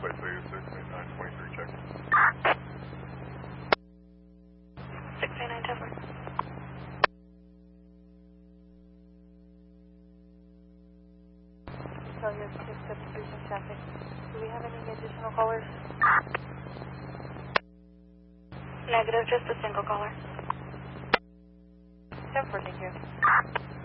923 check. 639 Teflon. Celsius 673 from traffic. Do we have any additional callers? Negative, just a single caller. 10-4, thank you.